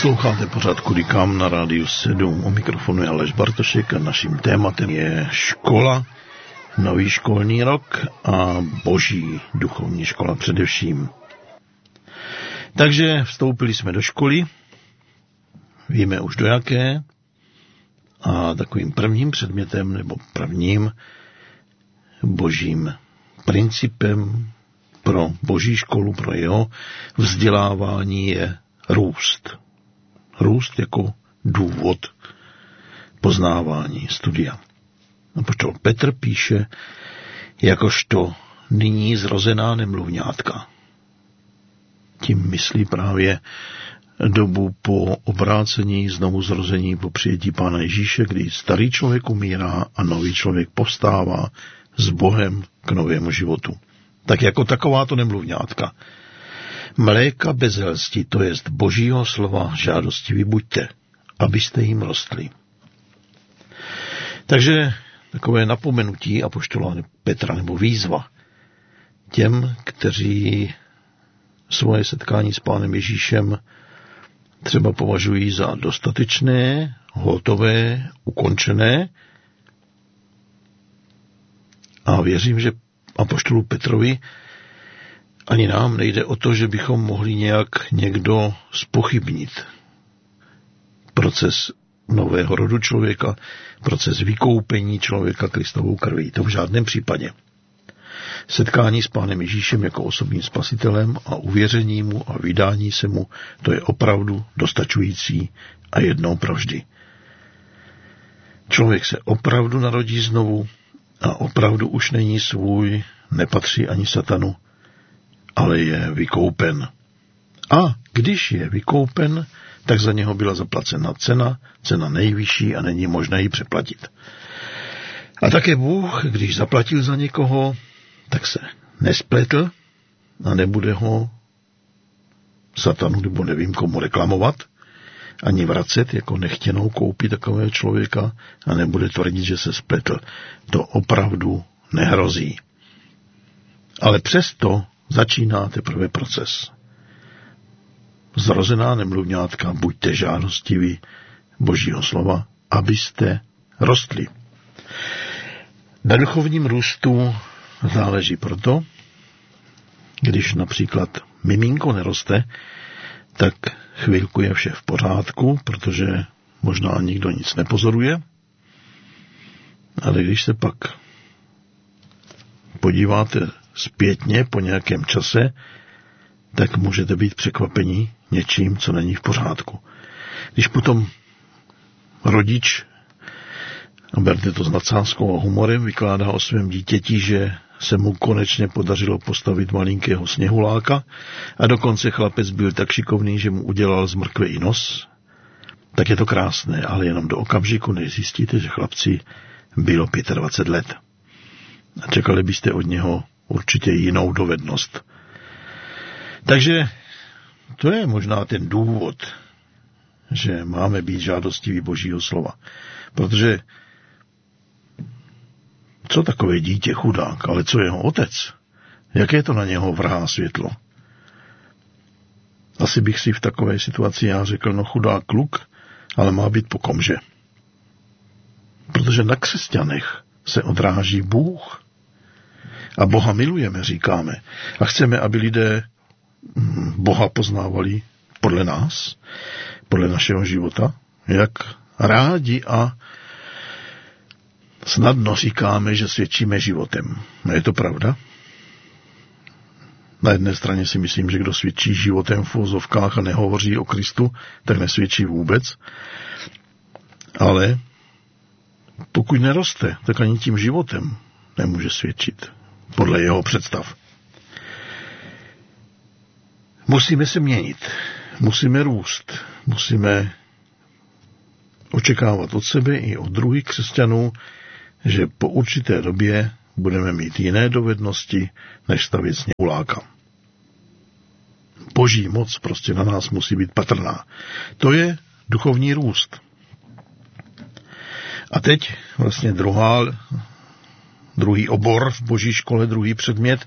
Posloucháte pořád Kudy kam na Rádiu 7. U mikrofonu je Aleš Bartošek a naším tématem je škola, nový školní rok a boží duchovní škola především. Takže vstoupili jsme do školy, víme už do jaké, a takovým prvním předmětem nebo prvním božím principem pro boží školu, pro jeho vzdělávání je růst. Růst jako důvod poznávání, studia. Apoštol Petr píše, jakožto nyní zrozená nemluvňátka. Tím myslí právě dobu po obrácení, znovu zrození, po přijetí Pána Ježíše, kdy starý člověk umírá a nový člověk povstává s Bohem k novému životu. Tak jako takováto nemluvňátka. Mléka bez helsti, to jest božího slova, žádostiví buďte, abyste jim rostli. Takže takové napomenutí apoštola Petra nebo výzva těm, kteří svoje setkání s Pánem Ježíšem třeba považují za dostatečné, hotové, ukončené. A věřím, že apoštolu Petrovi ani nám nejde o to, že bychom mohli nějak někdo zpochybnit proces nového rodu člověka, proces vykoupení člověka Kristovou krví. To v žádném případě. Setkání s Pánem Ježíšem jako osobním spasitelem a uvěření mu a vydání se mu, to je opravdu dostačující a jednou provždy. Člověk se opravdu narodí znovu a opravdu už není svůj, nepatří ani satanu, ale je vykoupen. A když je vykoupen, tak za něho byla zaplacena cena nejvyšší a není možné ji přeplatit. A také Bůh, když zaplatil za někoho, tak se nespletl a nebude ho satanu nebo nevím komu reklamovat, ani vracet jako nechtěnou koupit takového člověka a nebude tvrdit, že se spletl. To opravdu nehrozí. Ale přesto začíná teprve proces. Zrozená nemluvňátka, buďte žádostiví božího slova, abyste rostli. Na duchovním růstu záleží proto, když například miminko neroste, tak chvilku je vše v pořádku, protože možná nikdo nic nepozoruje, ale když se pak podíváte zpětně po nějakém čase, tak můžete být překvapení něčím, co není v pořádku. Když potom rodič, a berte to s nadsázkou a humorem, vykládá o svém dítěti, že se mu konečně podařilo postavit malinkého sněhuláka a dokonce chlapec byl tak šikovný, že mu udělal z mrkve i nos, tak je to krásné, ale jenom do okamžiku, než zjistíte, že chlapci bylo 25 let. A čekali byste od něho určitě jinou dovednost. Takže to je možná ten důvod, že máme být žádostiví božího slova. Protože co takové dítě chudák, ale co jeho otec? Jaké to na něho vrhá světlo? Asi bych si v takové situaci já řekl, no chudák kluk, ale má být po komže. Protože na křesťanech se odráží Bůh. A Boha milujeme, říkáme. A chceme, aby lidé Boha poznávali podle nás, podle našeho života, jak rádi a snadno říkáme, že svědčíme životem. A je to pravda? Na jedné straně si myslím, že kdo svědčí životem v uvozovkách a nehovoří o Kristu, tak nesvědčí vůbec. Ale pokud neroste, tak ani tím životem nemůže svědčit podle jeho představ. Musíme se měnit, musíme růst, musíme očekávat od sebe i od druhých křesťanů, že po určité době budeme mít jiné dovednosti, než stavět sněhuláka. Boží moc prostě na nás musí být patrná. To je duchovní růst. A teď vlastně druhý obor v boží škole, druhý předmět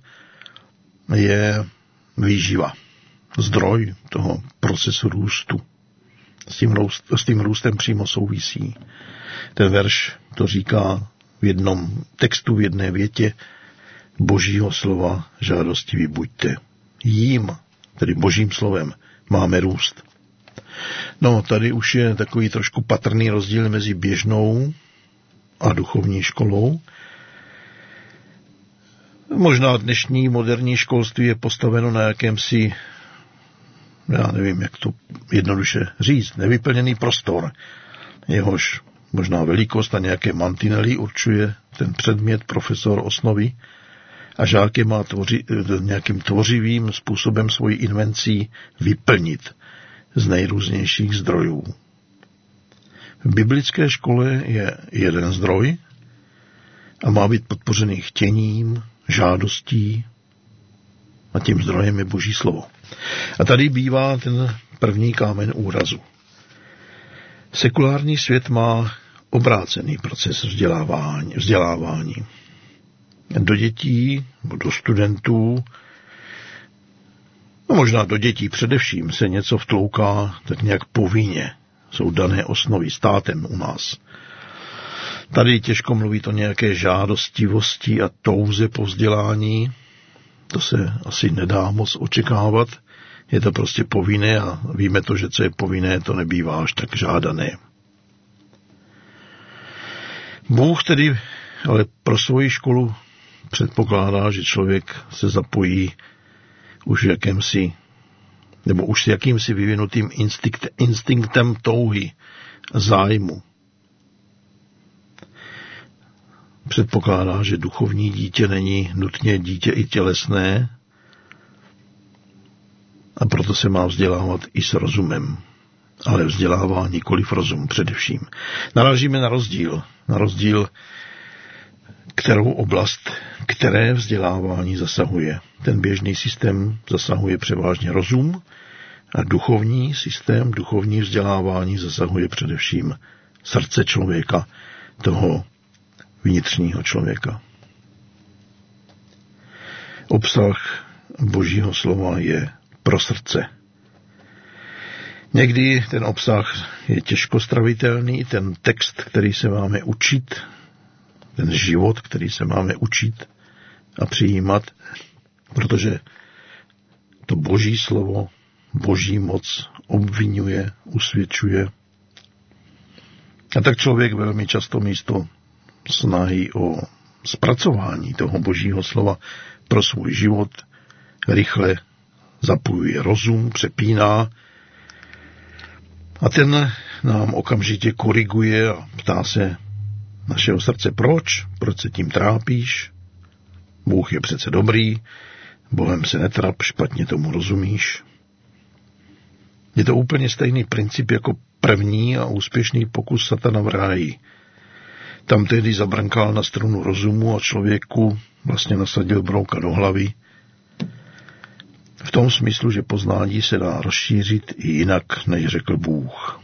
je výživa. Zdroj toho procesu růstu. s tím růstem přímo souvisí. Ten verš to říká v jednom textu, v jedné větě: Božího slova žádostiví buďte. Jím, tedy Božím slovem, máme růst. No, tady už je takový trošku patrný rozdíl mezi běžnou a duchovní školou. Možná dnešní moderní školství je postaveno na jakémsi, já nevím, jak to jednoduše říct, nevyplněný prostor. Jehož možná velikost a nějaké mantinely určuje ten předmět profesor osnoví a žák je má nějakým tvořivým způsobem svoji invencí vyplnit z nejrůznějších zdrojů. V biblické škole je jeden zdroj a má být podpořený chtěním, žádostí a tím zdrojem je Boží slovo. A tady bývá ten první kámen úrazu. Sekulární svět má obrácený proces vzdělávání. Do dětí, do studentů, no možná do dětí především se něco vtlouká tak nějak povinně. Jsou dané osnovy státem u nás. Tady těžko mluvit o nějaké žádostivosti a touze po vzdělání. To se asi nedá moc očekávat. Je to prostě povinné a víme to, že co je povinné, to nebývá až tak žádané. Bůh tedy ale pro svoji školu předpokládá, že člověk se zapojí už s jakýmsi vyvinutým instinktem touhy, zájmu. Předpokládá, že duchovní dítě není nutně dítě i tělesné a proto se má vzdělávat i s rozumem. Ale vzdělává nikoliv rozum především. Narážíme na rozdíl, kterou oblast, které vzdělávání zasahuje. Ten běžný systém zasahuje převážně rozum a duchovní systém, duchovní vzdělávání zasahuje především srdce člověka, toho vnitřního člověka. Obsah Božího slova je pro srdce. Někdy ten obsah je těžko stravitelný, ten text, který se máme učit, ten život, který se máme učit a přijímat, protože to Boží slovo, Boží moc obvinuje, usvědčuje. A tak člověk velmi často místo snahy o zpracování toho Božího slova pro svůj život rychle zapojuje rozum, přepíná a ten nám okamžitě koriguje a ptá se našeho srdce, proč se tím trápíš? Bůh je přece dobrý, Bohem se netrap, špatně tomu rozumíš. Je to úplně stejný princip jako první a úspěšný pokus satana v ráji. Tam tehdy zabrnkal na strunu rozumu a člověku vlastně nasadil brouka do hlavy. V tom smyslu, že poznání se dá rozšířit i jinak, než řekl Bůh.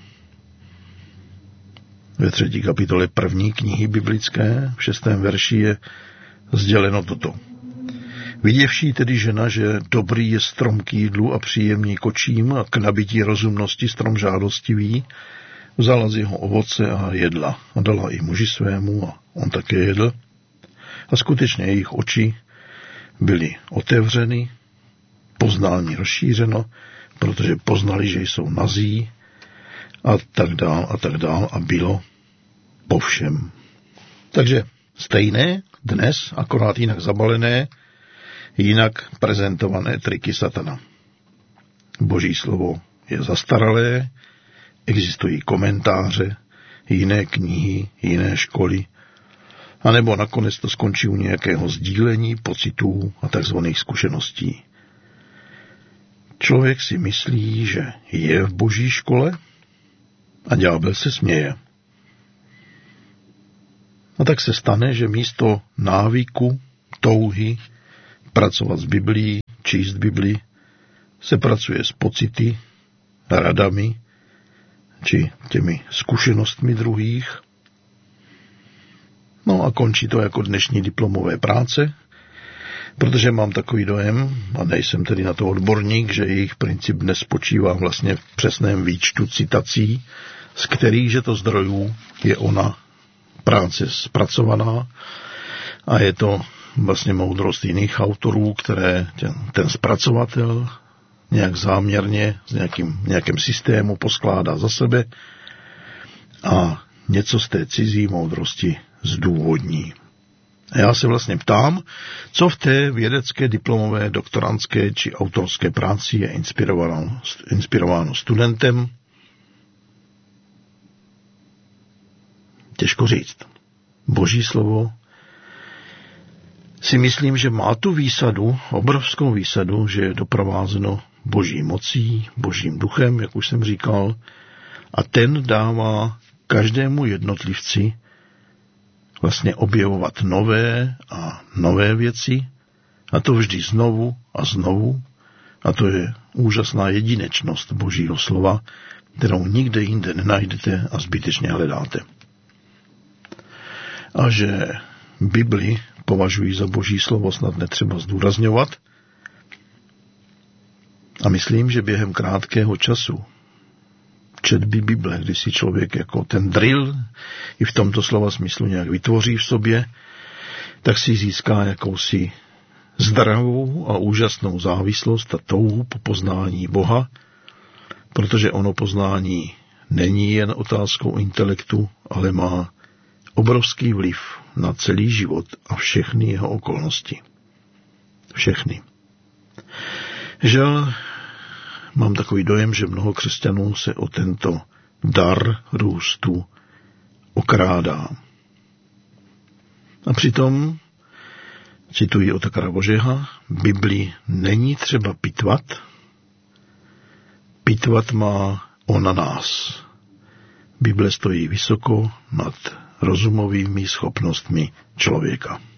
Ve 3. kapitole 1. knihy biblické, v 6. verši je sděleno toto. Viděvší tedy žena, že dobrý je strom k jídlu a příjemný k očím a k nabití rozumnosti strom žádostivý, vzala z jeho ovoce a jedla a dala i muži svému a on také jedl. A skutečně jejich oči byly otevřeny, poznání rozšířeno, protože poznali, že jsou nazí a tak dál a bylo po všem. Takže stejné dnes, akorát jinak zabalené, jinak prezentované triky satana. Boží slovo je zastaralé, existují komentáře, jiné knihy, jiné školy, anebo nakonec to skončí u nějakého sdílení pocitů a takzvaných zkušeností. Člověk si myslí, že je v Boží škole a ďábel se směje. A tak se stane, že místo návyku, touhy, pracovat s Biblií, číst Biblii, se pracuje s pocity, radami, či těmi zkušenostmi druhých. No a končí to jako dnešní diplomové práce, Protože mám takový dojem, a nejsem tedy na to odborník, že jejich princip nespočívá vlastně v přesném výčtu citací, z kterých že to zdrojů je ona práce zpracovaná, a je to vlastně moudrost jiných autorů, které ten zpracovatel nějak záměrně v nějakém systému poskládá za sebe a něco z té cizí moudrosti zdůvodní. A já se vlastně ptám, co v té vědecké, diplomové, doktorantské či autorské práci je inspirováno studentem. Těžko říct. Boží slovo si myslím, že má tu výsadu, obrovskou výsadu, že je doprovázeno Boží mocí, Božím duchem, jak už jsem říkal, a ten dává každému jednotlivci vlastně objevovat nové a nové věci, a to vždy znovu a znovu, a to je úžasná jedinečnost Božího slova, kterou nikde jinde nenajdete a zbytečně hledáte. A že Bibli považuji za Boží slovo, snad netřeba zdůrazňovat. A myslím, že během krátkého času četby Bible, kdy si člověk jako ten drill i v tomto slova smyslu nějak vytvoří v sobě, tak si získá jakousi zdravou a úžasnou závislost a touhu po poznání Boha, protože ono poznání není jen otázkou intelektu, ale má obrovský vliv na celý život a všechny jeho okolnosti. Všechny. Žel, mám takový dojem, že mnoho křesťanů se o tento dar růstu okrádá. A přitom, cituji Otakara Božeha, Bibli není třeba pitvat, pitvat má ona nás. Bible stojí vysoko nad rozumovými schopnostmi člověka.